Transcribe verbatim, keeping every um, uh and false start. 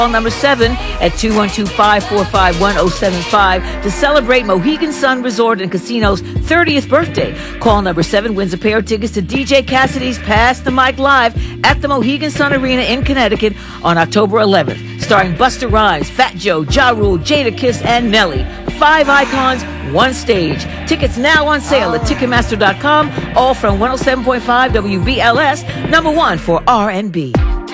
Call number seven at two one two, five four five, one oh seven five to celebrate Mohegan Sun Resort and Casino's thirtieth birthday. Call number seven wins a pair of tickets to D J Cassidy's Pass the Mic Live at the Mohegan Sun Arena in Connecticut on October eleventh, starring Busta Rhymes, Fat Joe, Ja Rule, Jadakiss, and Nelly. Five icons, one stage. Tickets now on sale at Ticketmaster dot com, all from one oh seven point five W B L S, number one for R and B.